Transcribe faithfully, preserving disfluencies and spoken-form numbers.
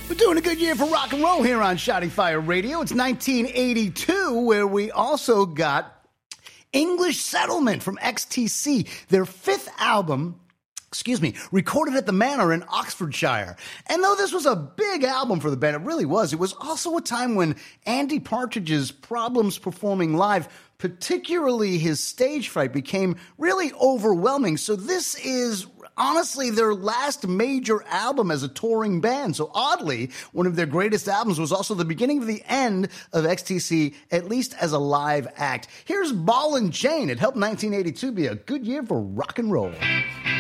We're doing a good year for rock and roll here on Shouting Fire Radio. It's nineteen eighty-two, where we also got English Settlement from X T C, their fifth album, excuse me, recorded at the Manor in Oxfordshire. And though this was a big album for the band, it really was, it was also a time when Andy Partridge's problems performing live, particularly his stage fright, became really overwhelming. So this is honestly their last major album as a touring band. So oddly, one of their greatest albums was also the beginning of the end of X T C, at least as a live act. Here's Ball and Chain. It helped nineteen eighty-two be a good year for rock and roll.